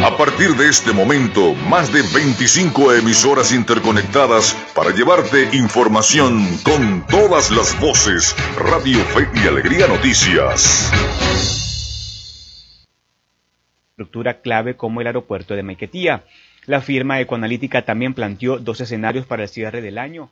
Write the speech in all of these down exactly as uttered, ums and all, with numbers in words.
A partir de este momento, más de veinticinco emisoras interconectadas para llevarte información con todas las voces. Radio Fe y Alegría Noticias. Estructura clave como el aeropuerto de Maiquetía. La firma ecoanalítica también planteó dos escenarios para el cierre del año.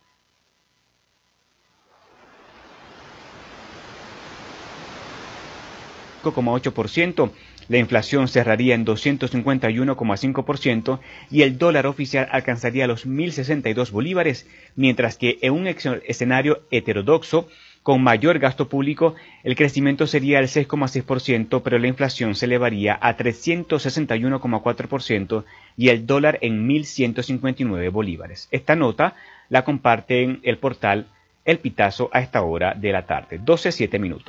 cinco coma ocho por ciento. La inflación cerraría en doscientos cincuenta y uno coma cinco por ciento y el dólar oficial alcanzaría los mil sesenta y dos bolívares, mientras que en un escenario heterodoxo con mayor gasto público, el crecimiento sería el seis coma seis por ciento, pero la inflación se elevaría a trescientos sesenta y uno coma cuatro por ciento y el dólar en mil ciento cincuenta y nueve bolívares. Esta nota la comparte en el portal El Pitazo a esta hora de la tarde, doce siete minutos.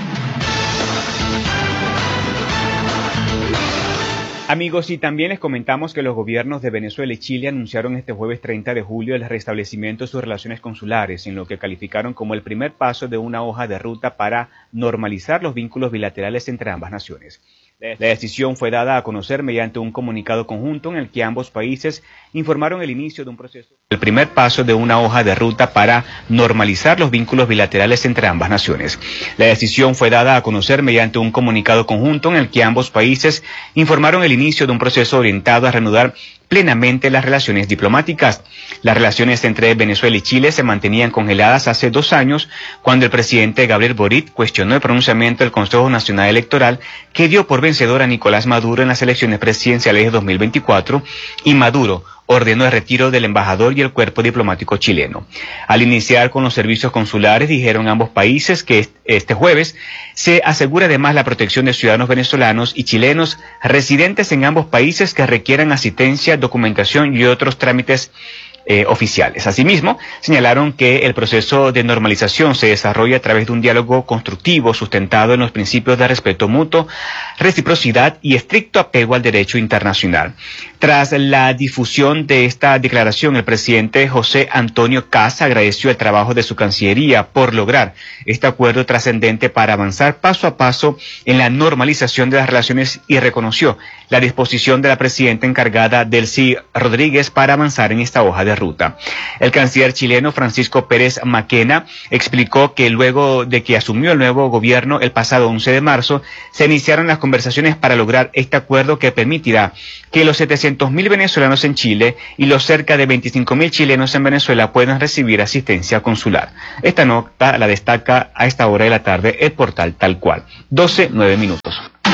Amigos, y también les comentamos que los gobiernos de Venezuela y Chile anunciaron este jueves treinta de julio el restablecimiento de sus relaciones consulares, en lo que calificaron como el primer paso de una hoja de ruta para normalizar los vínculos bilaterales entre ambas naciones. La decisión fue dada a conocer mediante un comunicado conjunto en el que ambos países informaron el inicio de un proceso. El primer paso de una hoja de ruta para normalizar los vínculos bilaterales entre ambas naciones. La decisión fue dada a conocer mediante un comunicado conjunto en el que ambos países informaron el inicio de un proceso orientado a reanudar plenamente las relaciones diplomáticas. Las relaciones entre Venezuela y Chile se mantenían congeladas hace dos años cuando el presidente Gabriel Boric cuestionó el pronunciamiento del Consejo Nacional Electoral que dio por vencedor a Nicolás Maduro en las elecciones presidenciales de dos mil veinticuatro y Maduro ordenó el retiro del embajador y el cuerpo diplomático chileno. Al iniciar con los servicios consulares, dijeron ambos países que este jueves se asegura además la protección de ciudadanos venezolanos y chilenos residentes en ambos países que requieran asistencia, documentación y otros trámites Eh, oficiales. Asimismo, señalaron que el proceso de normalización se desarrolla a través de un diálogo constructivo sustentado en los principios de respeto mutuo, reciprocidad y estricto apego al derecho internacional. Tras la difusión de esta declaración, el presidente José Antonio Kast agradeció el trabajo de su Cancillería por lograr este acuerdo trascendente para avanzar paso a paso en la normalización de las relaciones y reconoció la disposición de la presidenta encargada Delcy Rodríguez para avanzar en esta hoja de ruta. El canciller chileno Francisco Pérez Maquena explicó que luego de que asumió el nuevo gobierno el pasado once de marzo, se iniciaron las conversaciones para lograr este acuerdo que permitirá que los setecientos mil venezolanos en Chile y los cerca de veinticinco mil chilenos en Venezuela puedan recibir asistencia consular. Esta nota la destaca a esta hora de la tarde el portal Tal Cual. doce, nueve minutos.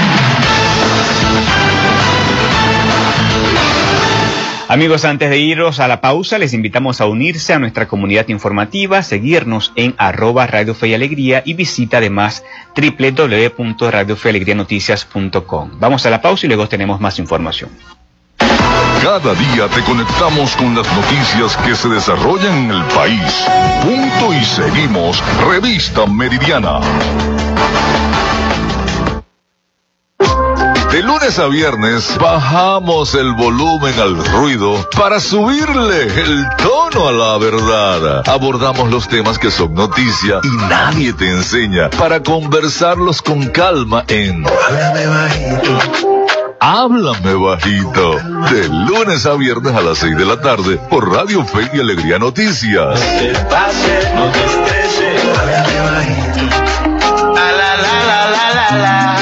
Amigos, antes de irnos a la pausa, les invitamos a unirse a nuestra comunidad informativa, seguirnos en arroba Radio Fe y Alegría y visita además doble u doble u doble u punto radio fe alegría noticias punto com. Vamos a la pausa y luego tenemos más información. Cada día te conectamos con las noticias que se desarrollan en el país. Punto y seguimos. Revista Meridiana. De lunes a viernes bajamos el volumen al ruido para subirle el tono a la verdad. Abordamos los temas que son noticia y nadie te enseña para conversarlos con calma en Háblame Bajito. Háblame Bajito. De lunes a viernes a las seis de la tarde por Radio Fe y Alegría Noticias. No te pases, no te estreses. Háblame Bajito. La la la la la la la.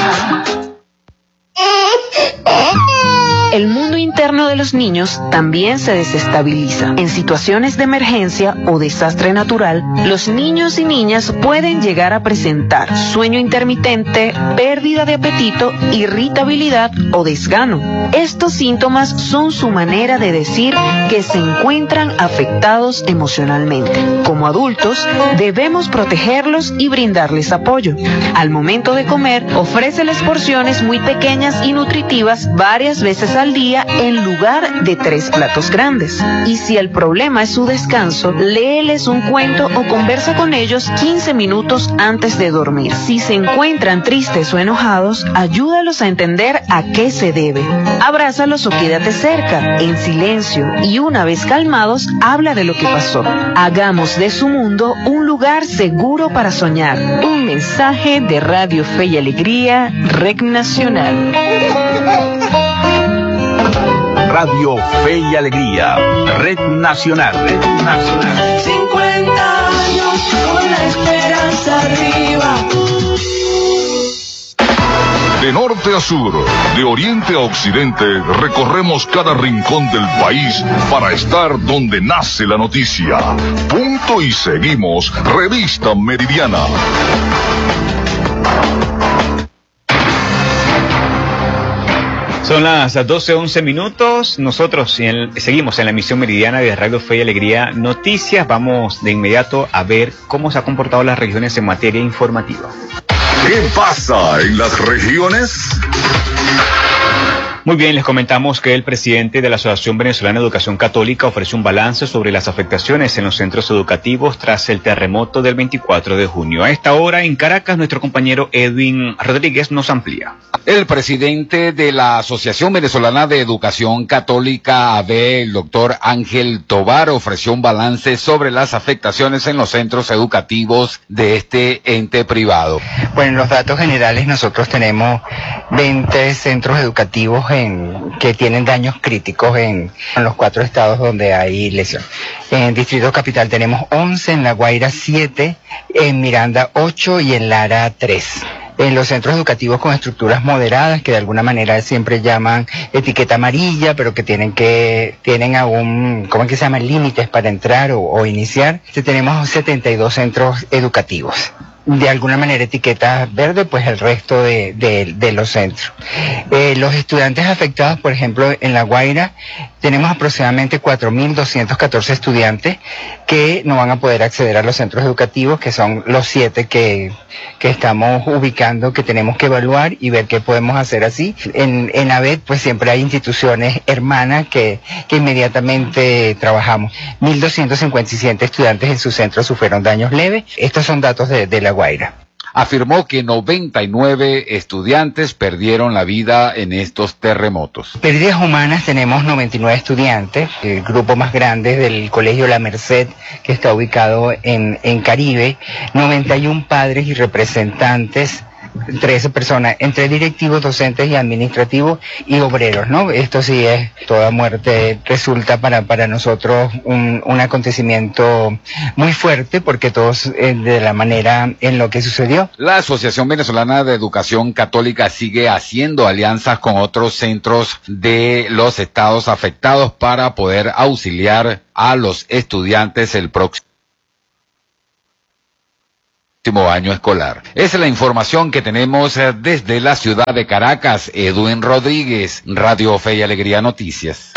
El mundo interno de los niños también se desestabiliza. En situaciones de emergencia o desastre natural, los niños y niñas pueden llegar a presentar sueño intermitente, pérdida de apetito, irritabilidad o desgano. Estos síntomas son su manera de decir que se encuentran afectados emocionalmente. Como adultos, debemos protegerlos y brindarles apoyo. Al momento de comer, ofréceles porciones muy pequeñas y nutritivas varias veces al día en lugar de tres platos grandes. Y si el problema es su descanso, léeles un cuento o conversa con ellos quince minutos antes de dormir. Si se encuentran tristes o enojados, ayúdalos a entender a qué se debe. Abrázalos o quédate cerca, en silencio, y una vez calmados, habla de lo que pasó. Hagamos de su mundo un lugar seguro para soñar. Un mensaje de Radio Fe y Alegría, Red Nacional. Radio Fe y Alegría, Red Nacional. Red Nacional. cincuenta años con la esperanza arriba. De norte a sur, de oriente a occidente, recorremos cada rincón del país para estar donde nace la noticia. Punto y seguimos, Revista Meridiana. Son las doce once minutos. Nosotros en, seguimos en la emisión meridiana de Radio Fe y Alegría Noticias. Vamos de inmediato a ver cómo se han comportado las regiones en materia informativa. ¿Qué pasa en las regiones? Muy bien, les comentamos que el presidente de la Asociación Venezolana de Educación Católica ofreció un balance sobre las afectaciones en los centros educativos tras el terremoto del veinticuatro de junio. A esta hora en Caracas, nuestro compañero Edwin Rodríguez nos amplía. El presidente de la Asociación Venezolana de Educación Católica, A B, el doctor Ángel Tobar, ofreció un balance sobre las afectaciones en los centros educativos de este ente privado. Bueno, en los datos generales nosotros tenemos veinte centros educativos en, que tienen daños críticos en, en los cuatro estados donde hay lesión. En Distrito Capital tenemos once, en La Guaira siete, en Miranda ocho y en Lara tres. En los centros educativos con estructuras moderadas, que de alguna manera siempre llaman etiqueta amarilla, pero que tienen que tienen aún, ¿cómo es que se llama?, límites para entrar o, o iniciar. Tenemos setenta y dos centros educativos. De alguna manera etiqueta verde, pues el resto de, de, de los centros. Eh, los estudiantes afectados, por ejemplo, en La Guaira, tenemos aproximadamente cuatro mil doscientos catorce estudiantes que no van a poder acceder a los centros educativos, que son los siete que, que estamos ubicando, que tenemos que evaluar y ver qué podemos hacer así. En, en A B E T, pues siempre hay instituciones hermanas que, que inmediatamente trabajamos. mil doscientos cincuenta y siete estudiantes en su centro sufrieron daños leves. Estos son datos de, de La Guaira. Afirmó que noventa y nueve estudiantes perdieron la vida en estos terremotos. Pérdidas humanas tenemos noventa y nueve estudiantes, el grupo más grande del Colegio La Merced, que está ubicado en, en Caribe, noventa y uno padres y representantes, trece personas, entre directivos, docentes y administrativos y obreros, ¿no? Esto sí es, toda muerte resulta para, para nosotros un, un acontecimiento muy fuerte, porque todos eh, de la manera en lo que sucedió. La Asociación Venezolana de Educación Católica sigue haciendo alianzas con otros centros de los estados afectados para poder auxiliar a los estudiantes el próximo año escolar. Esa es la información que tenemos desde la ciudad de Caracas. Edwin Rodríguez, Radio Fe y Alegría Noticias.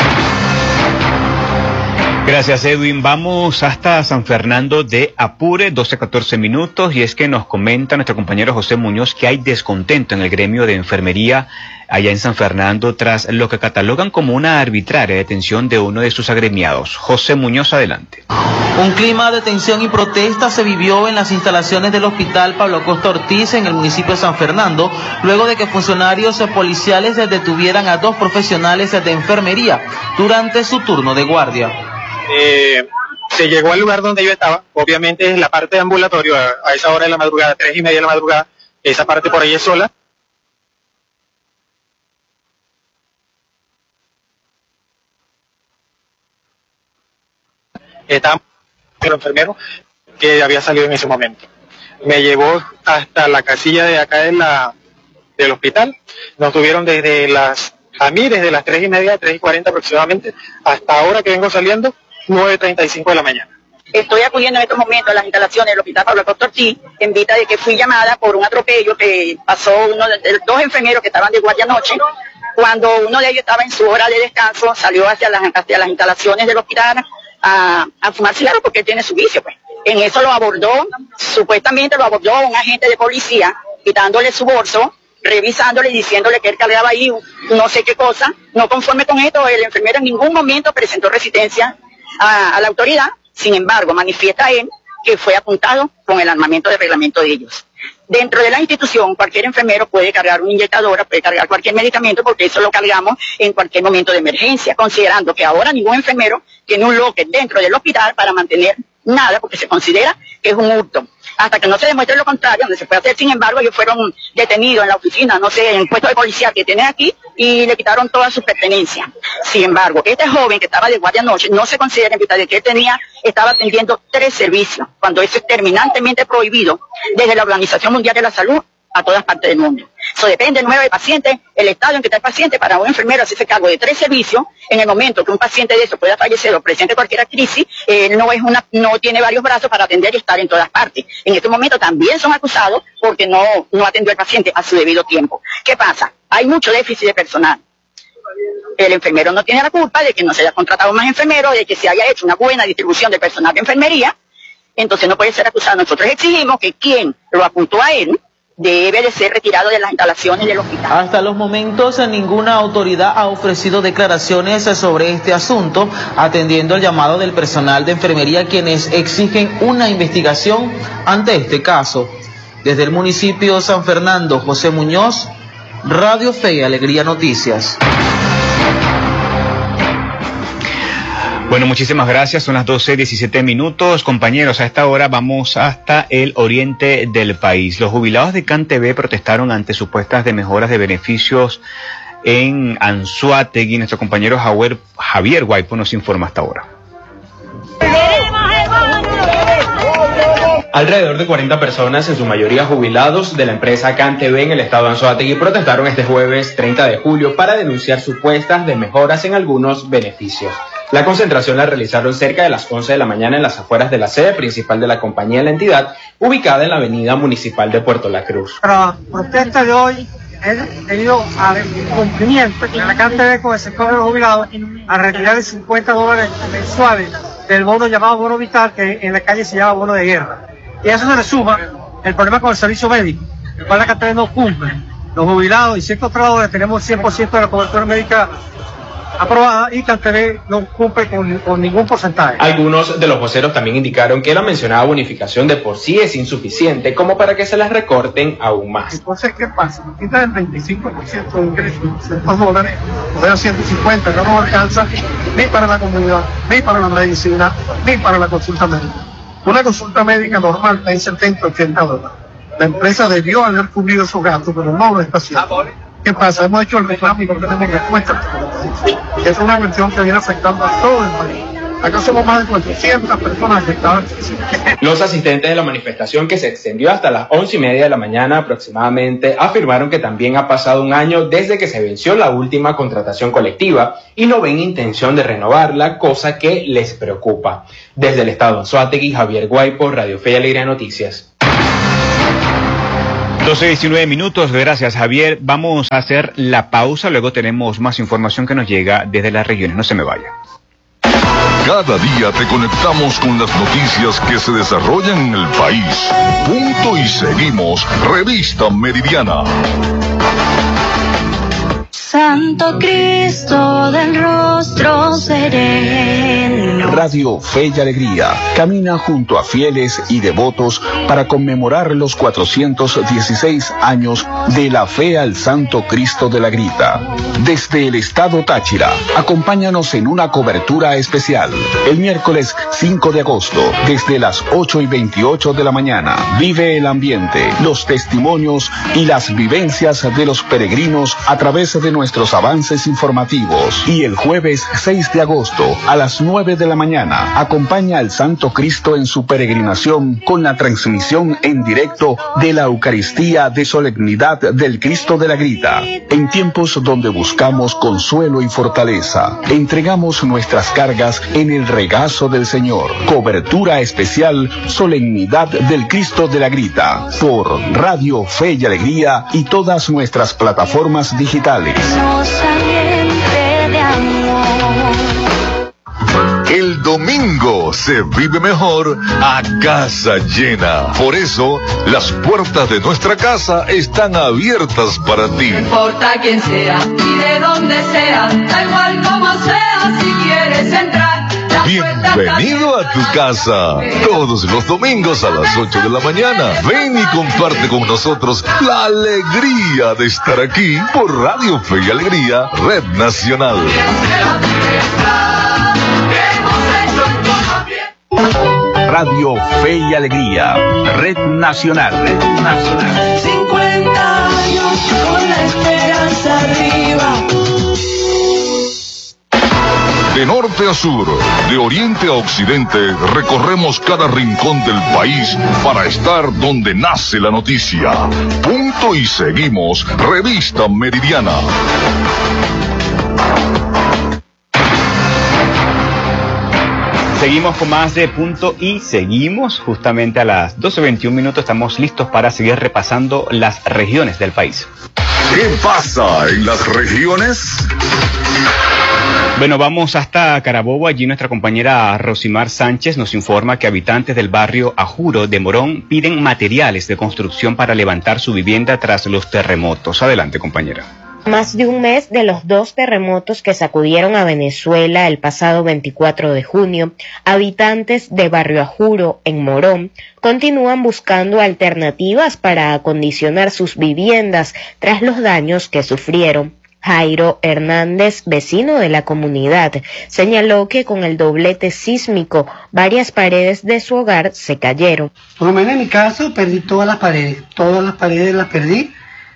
Gracias, Edwin. Vamos hasta San Fernando de Apure, doce catorce minutos, y es que nos comenta nuestro compañero José Muñoz que hay descontento en el gremio de enfermería allá en San Fernando tras lo que catalogan como una arbitraria detención de uno de sus agremiados. José Muñoz, adelante. Un clima de tensión y protesta se vivió en las instalaciones del Hospital Pablo Costa Ortiz en el municipio de San Fernando, luego de que funcionarios policiales detuvieran a dos profesionales de enfermería durante su turno de guardia. Eh, se llegó al lugar donde yo estaba, obviamente es la parte de ambulatorio, a, a esa hora de la madrugada, tres y media de la madrugada, esa parte por ahí es sola. Estaba el enfermero que había salido en ese momento. Me llevó hasta la casilla de acá de la, del hospital. Nos tuvieron desde las, a mí desde las tres y media, tres y cuarenta aproximadamente, hasta ahora que vengo saliendo, nueve treinta y cinco de la mañana. Estoy acudiendo en estos momentos a las instalaciones del Hospital Pablo Costa Ortiz en vista de que fui llamada por un atropello que pasó uno de, de dos enfermeros que estaban de guardia anoche. Cuando uno de ellos estaba en su hora de descanso, salió hacia las, hacia las instalaciones del hospital a, a fumar cigarro porque él tiene su vicio, pues. En eso lo abordó, supuestamente lo abordó un agente de policía, quitándole su bolso, revisándole y diciéndole que él cargaba ahí no sé qué cosa. No conforme con esto, el enfermero en ningún momento presentó resistencia a, a la autoridad. Sin embargo, manifiesta él que fue apuntado con el armamento de reglamento de ellos. Dentro de la institución, cualquier enfermero puede cargar una inyectadora, puede cargar cualquier medicamento, porque eso lo cargamos en cualquier momento de emergencia, considerando que ahora ningún enfermero tiene un locker dentro del hospital para mantener nada, porque se considera que es un hurto. hasta que no se demuestre lo contrario, donde se puede hacer. Sin embargo, ellos fueron detenidos en la oficina, no sé, en el puesto de policía que tienen aquí, y le quitaron todas sus pertenencias. Sin embargo, este joven que estaba de guardia noche no se considera en vista de que él tenía, estaba atendiendo tres servicios, cuando eso es terminantemente prohibido desde la Organización Mundial de la Salud a todas partes del mundo. Eso depende del nuevo del paciente, el estado en que está el paciente. Para un enfermero hacerse cargo de tres servicios, en el momento que un paciente de eso pueda fallecer o presente cualquier crisis, él no es una, no tiene varios brazos para atender y estar en todas partes. En este momento también son acusados porque no, no atendió al paciente a su debido tiempo. ¿Qué pasa? Hay mucho déficit de personal. El enfermero no tiene la culpa de que no se haya contratado más enfermeros, de que se haya hecho una buena distribución de personal de enfermería, entonces no puede ser acusado. Nosotros exigimos que quien lo apuntó a él debe de ser retirado de las instalaciones del hospital. Hasta los momentos ninguna autoridad ha ofrecido declaraciones sobre este asunto, atendiendo el llamado del personal de enfermería, quienes exigen una investigación ante este caso. Desde el municipio de San Fernando, José Muñoz, Radio Fe y Alegría Noticias. Bueno, muchísimas gracias. Son las doce diecisiete minutos. Compañeros, a esta hora vamos hasta el oriente del país. Los jubilados de CanTV protestaron ante supuestas de mejoras de beneficios en Anzoátegui. Nuestro compañero Javier, Javier Guaipo nos informa hasta ahora. Alrededor de cuarenta personas, en su mayoría jubilados de la empresa CanTV en el estado de Anzoátegui, protestaron este jueves treinta de julio para denunciar supuestas de mejoras en algunos beneficios. La concentración la realizaron cerca de las once de la mañana en las afueras de la sede principal de la compañía en la entidad, ubicada en la avenida municipal de Puerto La Cruz. La protesta de hoy es debido al cumplimiento de la CanTV con el sector de los jubilados a retirar de cincuenta dólares mensuales del bono llamado bono vital, que en la calle se llama bono de guerra. Y a eso se le suma el problema con el servicio médico, el cual la CanTV no cumple. Los jubilados y ciertos trabajadores tenemos cien por ciento de la cobertura médica aprobada y CanTV no cumple con, con ningún porcentaje. Algunos de los voceros también indicaron que la mencionada bonificación de por sí es insuficiente como para que se las recorten aún más. Entonces, ¿qué pasa? Quitan el veinticinco por ciento de ingresos, cientos dólares, o de ciento cincuenta, no nos alcanza ni para la comunidad, ni para la medicina, ni para la consulta médica. Una consulta médica normal está en setenta, ochenta dólares. La empresa debió haber cubrido esos gastos, pero no lo está haciendo. ¿Qué pasa? Hemos hecho el reclamo y no tenemos respuesta. Es una cuestión que viene afectando a todo el país. Acá somos más de cuatrocientas personas afectadas. Los asistentes de la manifestación, que se extendió hasta las once y media de la mañana aproximadamente, afirmaron que también ha pasado un año desde que se venció la última contratación colectiva y no ven intención de renovarla, cosa que les preocupa. Desde el estado de Anzoátegui, Javier Guaipo, Radio Fe y Alegría Noticias. doce diecinueve minutos, gracias Javier. Vamos a hacer la pausa, luego tenemos más información que nos llega desde las regiones. No se me vaya. Cada día te conectamos con las noticias que se desarrollan en el país. Punto y seguimos. Revista Meridiana. Santo Cristo del rostro sereno. Radio Fe y Alegría camina junto a fieles y devotos para conmemorar los cuatrocientos dieciséis años de la fe al Santo Cristo de la Grita. Desde el estado Táchira, acompáñanos en una cobertura especial. El miércoles cinco de agosto, desde las ocho y veintiocho de la mañana, vive el ambiente, los testimonios y las vivencias de los peregrinos a través de nuestros avances informativos. Y el jueves seis de agosto, a las nueve de la mañana, acompaña al Santo Cristo en su peregrinación con la transmisión en directo de la Eucaristía de Solemnidad del Cristo de la Grita. En tiempos donde buscamos consuelo y fortaleza, entregamos nuestras cargas en el regazo del Señor. Cobertura especial Solemnidad del Cristo de la Grita por Radio Fe y Alegría y todas nuestras plataformas digitales. El domingo se vive mejor a casa llena. Por eso, las puertas de nuestra casa están abiertas para ti. No importa quién sea y de dónde sea, da igual como sea, si quieres entrar. Bienvenido a tu casa. Todos los domingos a las ocho de la mañana. Ven y comparte con nosotros la alegría de estar aquí por Radio Fe y Alegría, Red Nacional. Radio Fe y Alegría, Red Nacional, Red Nacional. cincuenta años con la esperanza arriba. De norte a sur, de oriente a occidente, recorremos cada rincón del país para estar donde nace la noticia. Punto y seguimos, Revista Meridiana. Seguimos con más de Punto y seguimos justamente a las doce veintiún minutos. Estamos listos para seguir repasando las regiones del país. ¿Qué pasa en las regiones? Bueno, vamos hasta Carabobo. Allí nuestra compañera Rosimar Sánchez nos informa que habitantes del barrio Ajuro de Morón piden materiales de construcción para levantar su vivienda tras los terremotos. Adelante, compañera. Más de un mes de los dos terremotos que sacudieron a Venezuela el pasado veinticuatro de junio, habitantes de Barrio Ajuro, en Morón, continúan buscando alternativas para acondicionar sus viviendas tras los daños que sufrieron. Jairo Hernández, vecino de la comunidad, señaló que con el doblete sísmico varias paredes de su hogar se cayeron. Por lo menos en mi caso perdí todas las paredes, todas las paredes las perdí,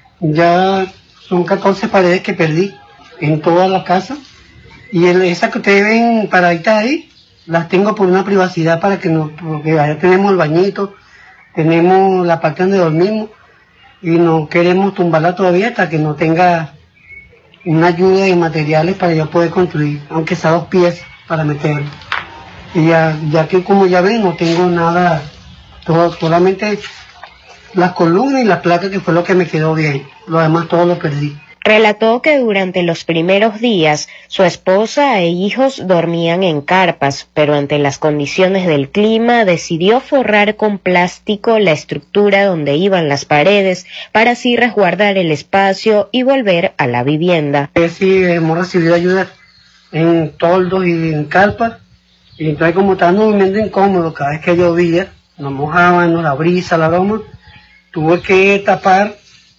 ya son catorce paredes que perdí en toda la casa, y el, esas que ustedes ven paraditas ahí, las tengo por una privacidad para que no, porque allá tenemos el bañito, tenemos la parte donde dormimos, y no queremos tumbarla todavía hasta que no tenga una ayuda de materiales para yo poder construir, aunque sea dos pies para meterlo. Y ya, ya que como ya ven, no tengo nada, todo, solamente las columnas y las placas, que fue lo que me quedó bien, lo demás todo lo perdí. Relató que durante los primeros días su esposa e hijos dormían en carpas, pero ante las condiciones del clima decidió forrar con plástico la estructura donde iban las paredes para así resguardar el espacio y volver a la vivienda. Sí, hemos recibido ayuda en toldos y en carpas, y entonces como estábamos durmiendo incómodo cada vez que llovía, nos mojábamos, la brisa, la broma, tuve que tapar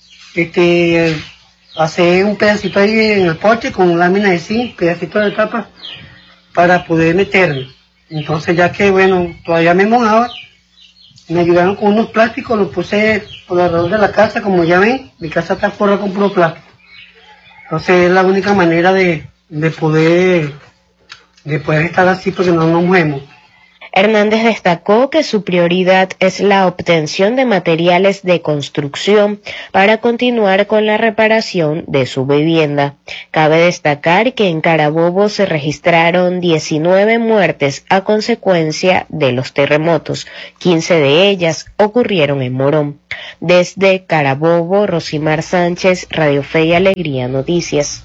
este... hacer un pedacito ahí en el porche con lámina de zinc, pedacito de tapa, para poder meterme. Entonces ya que, bueno, todavía me mojaba, me ayudaron con unos plásticos, los puse por alrededor de la casa, como ya ven, mi casa está forrada con puro plástico. Entonces es la única manera de, de poder, de poder estar así, porque no nos movemos. Hernández destacó que su prioridad es la obtención de materiales de construcción para continuar con la reparación de su vivienda. Cabe destacar que en Carabobo se registraron diecinueve muertes a consecuencia de los terremotos. quince de ellas ocurrieron en Morón. Desde Carabobo, Rosimar Sánchez, Radio Fe y Alegría Noticias.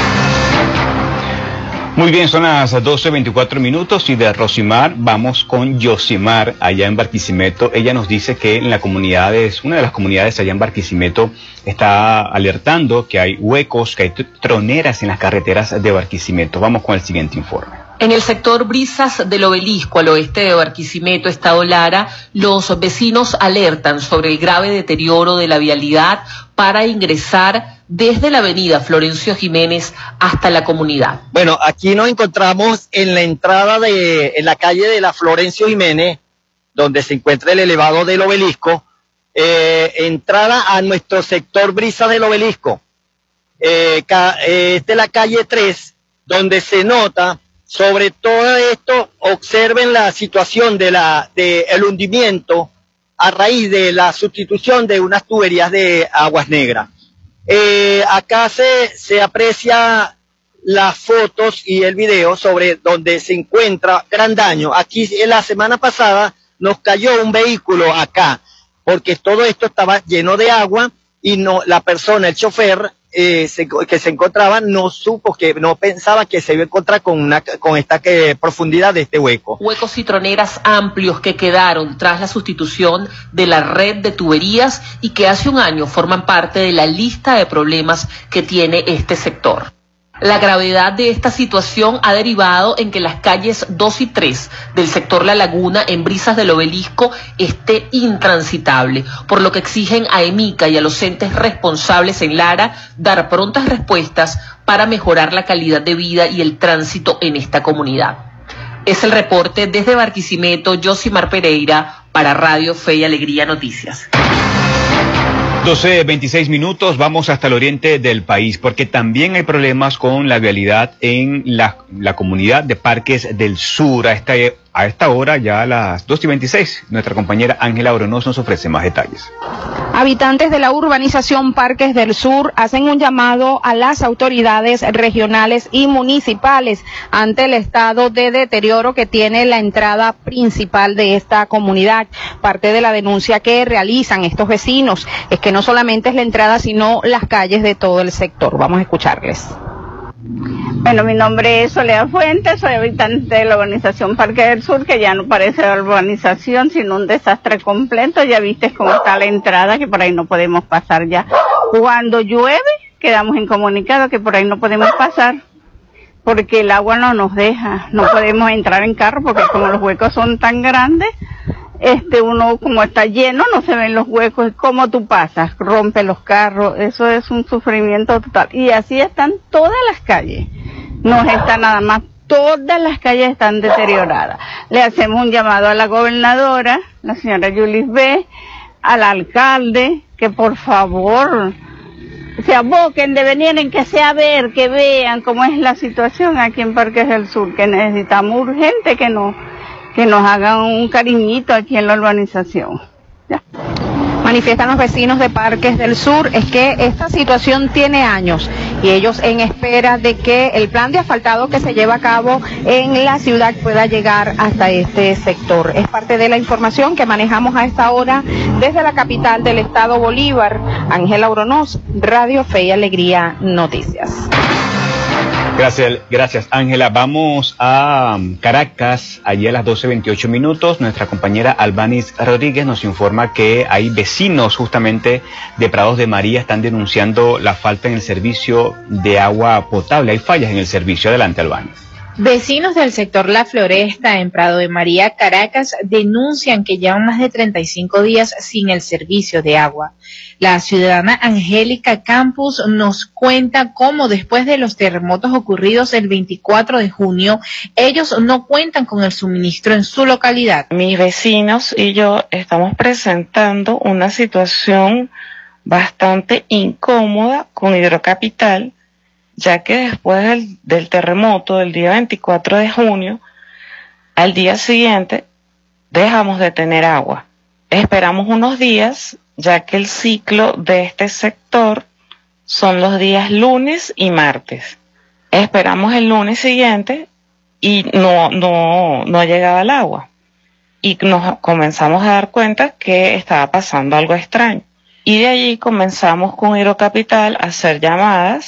Muy bien, son las doce veinticuatro minutos y de Rosimar vamos con Yosimar allá en Barquisimeto. Ella nos dice que en la comunidad, una de las comunidades allá en Barquisimeto está alertando que hay huecos, que hay troneras en las carreteras de Barquisimeto. Vamos con el siguiente informe. En el sector Brisas del Obelisco, al oeste de Barquisimeto, Estado Lara, los vecinos alertan sobre el grave deterioro de la vialidad para ingresar desde la avenida Florencio Jiménez hasta la comunidad. Bueno, aquí nos encontramos en la entrada de en la calle de la Florencio Jiménez, donde se encuentra el elevado del Obelisco, eh, entrada a nuestro sector Brisas del Obelisco. Eh, ca, eh, esta es la calle tres, donde se nota. Sobre todo esto, observen la situación de la de el hundimiento a raíz de la sustitución de unas tuberías de aguas negras. Eh, acá se, se aprecia las fotos y el video sobre donde se encuentra gran daño. Aquí en la semana pasada nos cayó un vehículo acá, porque todo esto estaba lleno de agua y no la persona, el chofer, Eh, se, que se encontraba, no supo, que no pensaba que se iba a encontrar con una con esta que, profundidad de este hueco. Huecos y troneras amplios que quedaron tras la sustitución de la red de tuberías y que hace un año forman parte de la lista de problemas que tiene este sector. La gravedad de esta situación ha derivado en que las calles dos y tres del sector La Laguna en Brisas del Obelisco esté intransitable, por lo que exigen a EMICA y a los entes responsables en Lara dar prontas respuestas para mejorar la calidad de vida y el tránsito en esta comunidad. Es el reporte desde Barquisimeto, Josimar Pereira, para Radio Fe y Alegría Noticias. doce veintiséis minutos, vamos hasta el oriente del país, porque también hay problemas con la vialidad en la, la comunidad de Parques del Sur. A esta, a esta hora, ya a las dos y veintiséis, nuestra compañera Ángela Oronoz nos ofrece más detalles. Habitantes de la urbanización Parques del Sur hacen un llamado a las autoridades regionales y municipales ante el estado de deterioro que tiene la entrada principal de esta comunidad. Parte de la denuncia que realizan estos vecinos es que no solamente es la entrada, sino las calles de todo el sector. Vamos a escucharles. Bueno, mi nombre es Soledad Fuentes, soy habitante de la urbanización Parque del Sur, que ya no parece la urbanización, sino un desastre completo. Ya viste cómo está la entrada, que por ahí no podemos pasar ya. Cuando llueve, quedamos incomunicados que por ahí no podemos pasar, porque el agua no nos deja, no podemos entrar en carro, porque como los huecos son tan grandes, este uno como está lleno, no se ven los huecos. ¿Cómo tú pasas? Rompe los carros, eso es un sufrimiento total. Y así están todas las calles, no está nada más, todas las calles están deterioradas. Le hacemos un llamado a la gobernadora, la señora Yulis B., al alcalde, que por favor se aboquen de venir, en que sea ver, que vean cómo es la situación aquí en Parques del Sur, que necesitamos urgente que nos que nos hagan un cariñito aquí en la urbanización. Ya. Manifiestan los vecinos de Parques del Sur es que esta situación tiene años y ellos en espera de que el plan de asfaltado que se lleva a cabo en la ciudad pueda llegar hasta este sector. Es parte de la información que manejamos a esta hora desde la capital del estado Bolívar. Ángela Oronoz, Radio Fe y Alegría Noticias. Gracias, gracias Ángela. Vamos a Caracas, allí a las doce veintiocho minutos. Nuestra compañera Albanis Rodríguez nos informa que hay vecinos justamente de Prados de María, están denunciando la falta en el servicio de agua potable. Hay fallas en el servicio. Adelante, Albanis. Vecinos del sector La Floresta en Prado de María, Caracas, denuncian que llevan más de treinta y cinco días sin el servicio de agua. La ciudadana Angélica Campos nos cuenta cómo después de los terremotos ocurridos el veinticuatro de junio, ellos no cuentan con el suministro en su localidad. Mis vecinos y yo estamos presentando una situación bastante incómoda con Hidrocapital, ya que después del, del terremoto del día veinticuatro de junio, al día siguiente dejamos de tener agua. Esperamos unos días, ya que el ciclo de este sector son los días lunes y martes. Esperamos el lunes siguiente y no, no, no llegaba el agua. Y nos comenzamos a dar cuenta que estaba pasando algo extraño. Y de allí comenzamos con Hidrocapital a hacer llamadas